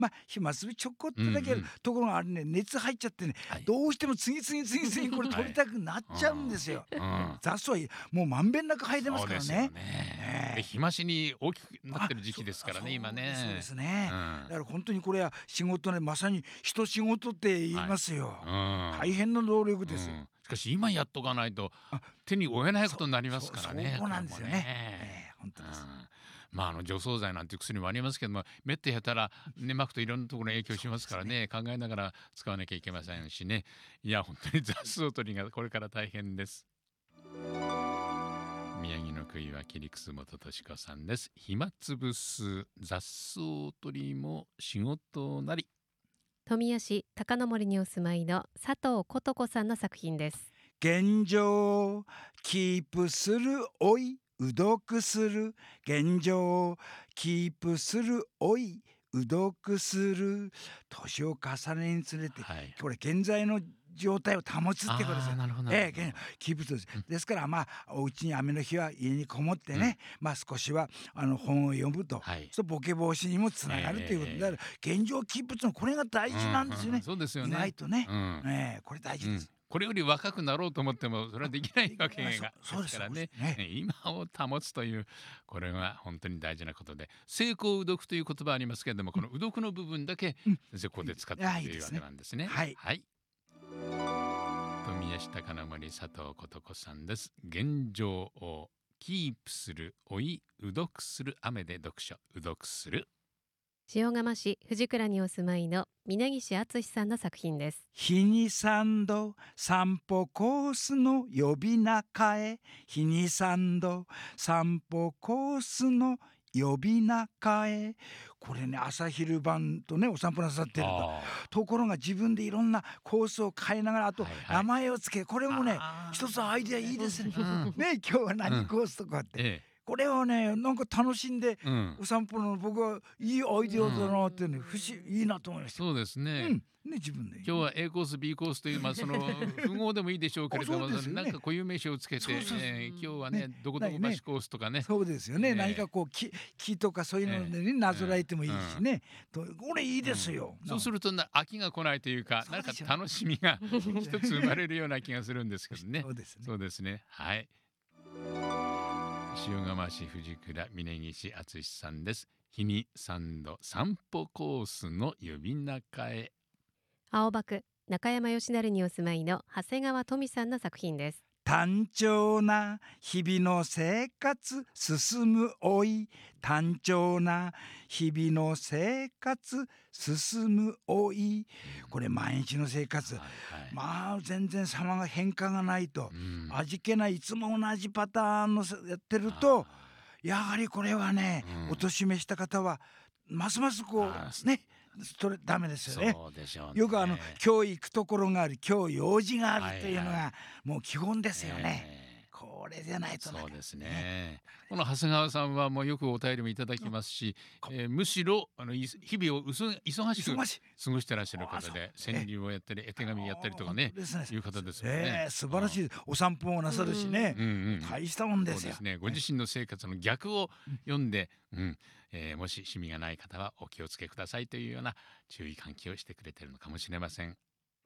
暇つぶちょこっとだけあるところがあれね、熱入っちゃってね、どうしても次々これ取りたくなっちゃうんですよ。雑草はもうまんべんなく生えてますからね。 で日増しに大きくなってる時期ですからね、今ね。 そうですね。だから本当にこれは仕事ね、まさに一仕事って言いますよ。大変な労力です。 しかし今やっとかないと手に負えないことになりますからね。 そうなんですよね。本当です。 除草剤なんていう薬もありますけども、めってやたらねまくといろんなところに影響しますからね、考えながら使わなきゃいけませんしね。いや本当に雑草取りがこれから大変です。宮城の杭は切り楠本敏子さんです。暇つぶす雑草取りも仕事なり。 富谷市高野森にお住まいの佐藤琴子さんの作品です。 現状キープするおいう読する、現状キープするおいう読する、年を重ねにつれて、これ現在の状態を保つってことですよ。キープするですから、お家に雨の日は家にこもってね、少しは本を読むと、そうボケ防止にもつながるということで、だから現状キープってのこれが大事なんですよね。 そうですよね。 意外とね、これ大事です。 これより若くなろうと思ってもそれはできないわけですからね。今を保つというこれが本当に大事なことで、成功うどくという言葉ありますけれども、このうどくの部分だけここで使っているわけなんですね。富谷市高野森佐藤琴子さんです。現状をキープするおいう読する雨で読書う読する。 塩釜市藤倉にお住まいの峯岸敦さんの作品です。 日に3度散歩コースの呼び名変え、日に3度散歩コースの呼び名変え、これね朝昼晩とねお散歩なさってるところが自分でいろんなコースを変えながら、あと名前をつけ、これもね一つアイデアいいですね。今日は何コースとかって、これはねなんか楽しんでお散歩の僕はいいアイデアだなってね、いいなと思いました。 そうですね。 自分で今日は A コース B コースというその符号でもいいでしょうけれども、なんか固有名詞をつけて今日はねどこどこ橋コースとかね。 そうですよね。何かこう木とかそういうのでねなぞらえてもいいしね。これいいですよ。 そうすると飽きが来ないというか、なんか楽しみが一つ生まれるような気がするんですけどね。そうですね。はい。塩釜市藤倉峯岸敦さんです。日に3度散歩コースの呼び名変え。 青葉区中山吉成にお住まいの長谷川富さんの作品です。 単調な日々の生活進む老い、単調な日々の生活進む老い、これ毎日の生活、全然様が変化がないと、味気ないいつも同じパターンのやってると、やはりこれはね、お年めした方はますますこうねダメですよね。よく今日行くところがある、今日用事があるというのがもう基本ですよね。これじゃないと。 そうですね。この長谷川さんはもうよくお便りもいただきますし、むしろ日々を忙しく過ごしてらっしゃる方で、川柳をやったり絵手紙やったりとかね、いう方ですよね。 素晴らしい。お散歩をなさるしね、大したもんですよ。 ご自身の生活の逆を読んで、もし趣味がない方はお気をつけくださいというような注意喚起をしてくれているのかもしれません。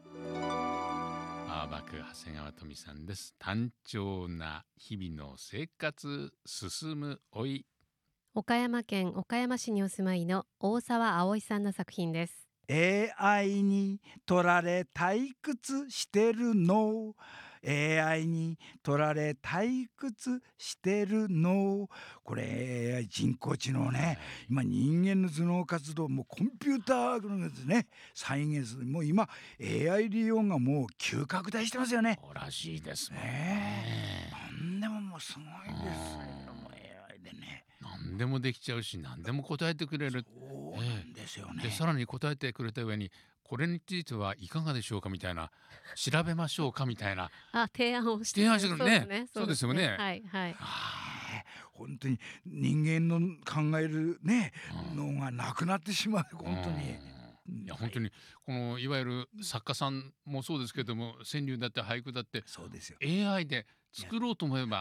青葉区長谷川富さんです。単調な日々の生活進む老い。 岡山県岡山市にお住まいの大沢葵さんの作品です。 AI に取られ退屈してるの、 AI に取られ退屈してるの、これ AI 人工知能ね、今人間の頭脳活動もコンピューターのですね再現する、もう今 AI 利用がもう急拡大してますよね。 そうらしいですね。 何でももうすごいですよ、もう AI でね。 何でもできちゃうし、何でも答えてくれる。 そうなんですよね。 でさらに答えてくれた上に、これについてはいかがでしょうかみたいな、調べましょうかみたいな提案をしてくるね。そうですよね。 はいはい。 本当に人間の考えるねのがなくなってしまう、本当に。 いや本当にこのいわゆる作家さんもそうですけども、川柳だって俳句だってそうですよ、 AI で作ろうと思えば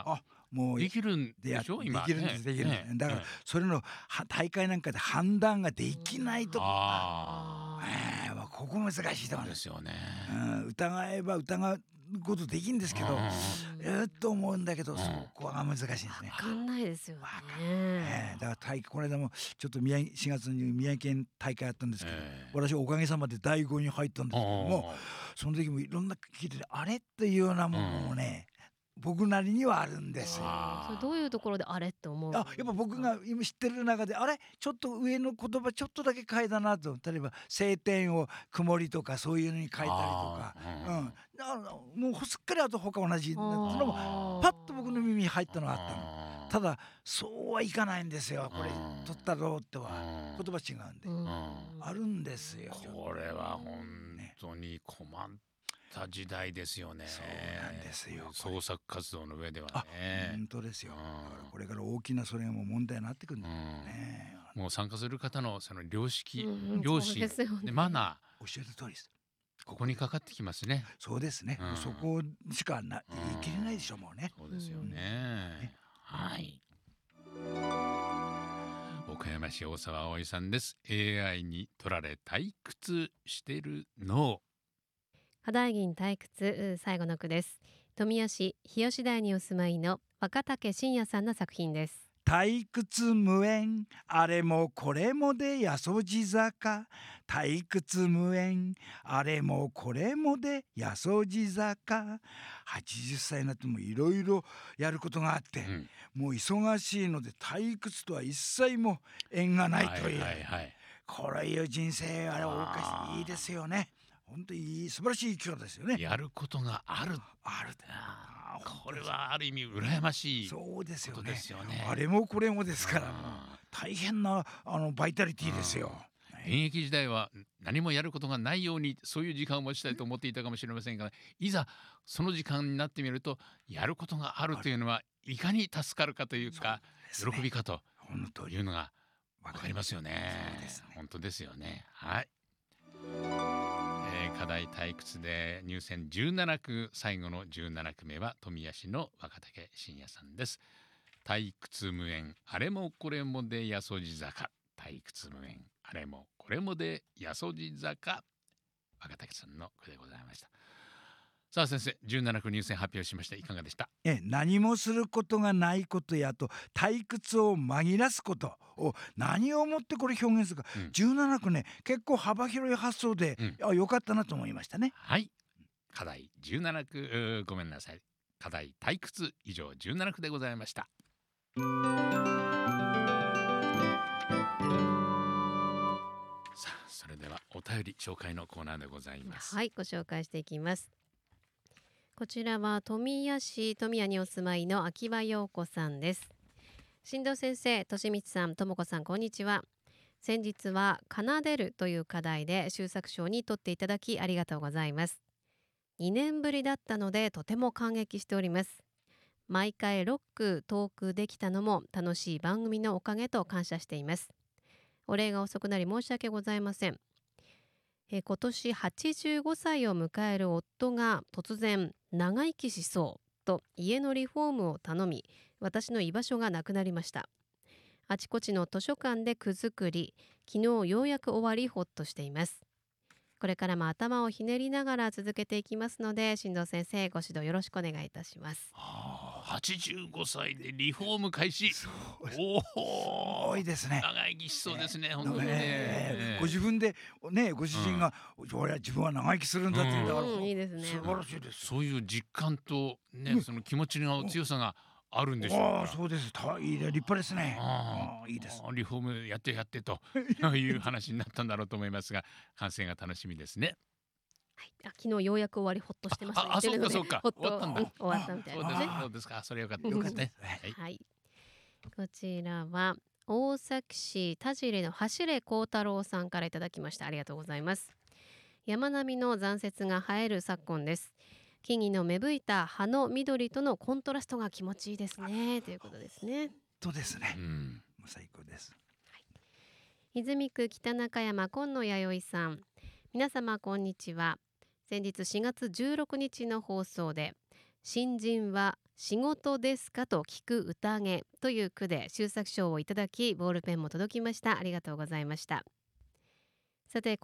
もうできるんでしょ今できるんです、できるんです。だからそれの大会なんかで判断ができないとこここ難しいところですよね。 疑えば疑うことできるんですけど、と思うんだけど、そこは難しいですね。 分かんないですよね。 だからこの間もちょっと4月に宮城県大会あったんですけど、私おかげさまで第5に入ったんですけども、その時もいろんな聞いててあれっていうようなものもね、僕なりにはあるんですよ。 それどういうところであれって思う？ やっぱ僕が今知ってる中であれちょっと上の言葉ちょっとだけ変えたなと、例えば晴天を曇りとかそういうのに変えたりとか、もうすっかりあと他同じそのもパッと僕の耳に入ったのがあったの。ただそうはいかないんですよ。これ取ったろうっては言葉違うんで、あるんですよ。 これは本当に困った時代ですよね。 そうなんですよ。 創作活動の上ではね。 本当ですよ。だからこれから大きなそれも問題になってくるんだよね。 もう参加する方のその良識、マナー、おっしゃる通りです。 ここにかかってきますね。 そうですね。そこしか言い切れないでしょうもうね。 そうですよね。はい。岡山市大沢葵さんです。AI に取られ退屈してるの。 課題銀退屈、最後の句です。富谷市日吉台にお住まいの若竹真也さんの作品です。 退屈無縁あれもこれもでやそじ坂、退屈無縁あれもこれもでやそじ坂。80歳になってもいろいろやることがあって、もう忙しいので退屈とは一切も縁がないという、これいう人生あれおかしいいですよね。本当に素晴らしい生き方ですよね。 やることがあるこれはある意味羨ましいことですよね。 あれもこれもですから、大変なバイタリティですよ。 現役時代は何もやることがないようにそういう時間を持ちたいと思っていたかもしれませんが、いざその時間になってみるとやることがあるというのはいかに助かるかというか、喜びかというのが分かりますよね。本当ですよね。はい。課題退屈で入選17区、最後の17区目は富谷市の若竹真也さんです。退屈無縁あれもこれもでやそじ坂、退屈無縁あれもこれもでやそじ坂、若竹さんの句でございました。さあ先生、17区入選発表しました。いかがでした？ 何もすることがないことやと退屈を紛らすことを何をもってこれ表現するか、17区ね結構幅広い発想で、よかったなと思いましたね。 はい、課題17区、ごめんなさい、課題退屈以上17区でございました。さあそれではお便り紹介のコーナーでございます。 はい、ご紹介していきます。こちらは富谷市富谷にお住まいの秋葉陽子さんです。新藤先生、利光さん、智子さん、こんにちは。先日は奏でるという課題で修作賞に取っていただきありがとうございます。2年ぶりだったのでとても感激しております。毎回6句トークできたのも楽しい番組のおかげと感謝しています。お礼が遅くなり申し訳ございません。今年85歳を迎える夫が突然長生きしそうと家のリフォームを頼み、私の居場所がなくなりました。あちこちの図書館で句作り、昨日ようやく終わりほっとしています。これからも頭をひねりながら続けていきますので、新藤先生ご指導よろしくお願いいたします。 85歳でリフォーム開始。 多いですね。 長生きしそうですね。本当にね。 ご自分でね、ご主人が、俺は自分は長生きするんだって言うんだから、 いいですね。 素晴らしいです。 そういう実感とね、その気持ちの強さがあるんでしょうか。 そうです。いいね、立派ですね。いいです。 リフォームやってという話になったんだろうと思いますが、完成が楽しみですね。 昨日ようやく終わりほっとしてました。 そうか。終わったんだ。 終わったみたいですね。 そうですか。それよかったですね。 はい。こちらは大崎市田尻の走れ幸太郎さんからいただきました。ありがとうございます。山並みの残雪が映える昨今です。木々の芽吹いた葉の緑とのコントラストが気持ちいいですね、ということですね。 そうですね。もう最高です。 泉区北中山今野弥生さん、皆様こんにちは。先日4月16日の放送で新人は仕事ですかと聞く宴という句で修作賞をいただき、ボールペンも届きました。ありがとうございました。さて